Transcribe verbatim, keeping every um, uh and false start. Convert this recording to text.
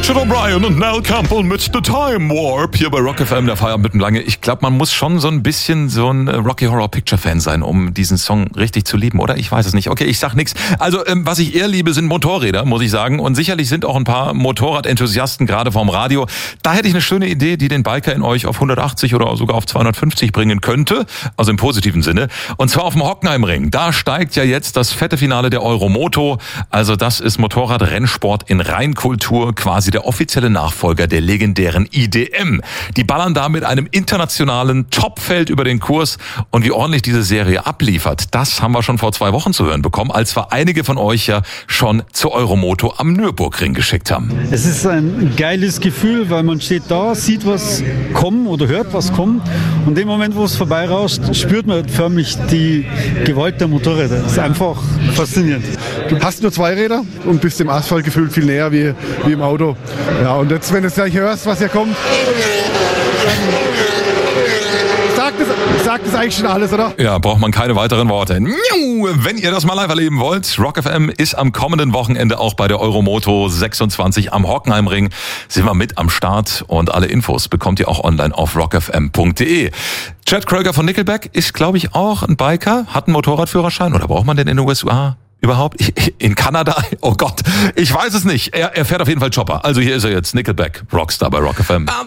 Richard O'Brien und Nell Campbell mit The Time Warp hier bei Rock F M, der Feierabend mit dem Lange. Ich glaube, man muss schon so ein bisschen so ein Rocky Horror Picture Fan sein, um diesen Song richtig zu lieben, oder? Ich weiß es nicht. Okay, ich sag nix. Also, ähm, was ich eher liebe, sind Motorräder, muss ich sagen. Und sicherlich sind auch ein paar Motorradenthusiasten gerade vorm Radio. Da hätte ich eine schöne Idee, die den Biker in euch auf hundertachtzig oder sogar auf zweihundertfünfzig bringen könnte. Also im positiven Sinne. Und zwar auf dem Hockenheimring. Da steigt ja jetzt das fette Finale der Euromoto. Also das ist Motorradrennsport in Reinkultur, quasi der offizielle Nachfolger der legendären I D M. Die ballern da mit einem internationalen Topfeld über den Kurs, und wie ordentlich diese Serie abliefert, das haben wir schon vor zwei Wochen zu hören bekommen, als wir einige von euch ja schon zur Euromoto am Nürburgring geschickt haben. Es ist ein geiles Gefühl, weil man steht da, sieht was kommen oder hört was kommen, und in dem Moment, wo es vorbeirauscht, spürt man förmlich die Gewalt der Motorräder. Das ist einfach faszinierend. Du hast nur zwei Räder und bist dem Asphalt gefühlt viel näher wie, wie im Auto. Ja, und jetzt, wenn du es gleich hörst, was hier kommt, sagt es, sagt es eigentlich schon alles, oder? Ja, braucht man keine weiteren Worte. Wenn ihr das mal live erleben wollt, Rock F M ist am kommenden Wochenende auch bei der Euromoto sechsundzwanzig am Hockenheimring. Sind wir mit am Start, und alle Infos bekommt ihr auch online auf rock f m punkt d e. Chad Kroeger von Nickelback ist, glaube ich, auch ein Biker, hat einen Motorradführerschein, oder braucht man den in den U S A? Überhaupt? In Kanada? Oh Gott, ich weiß es nicht. Er, er fährt auf jeden Fall Chopper. Also hier ist er jetzt, Nickelback, Rockstar bei Rock F M.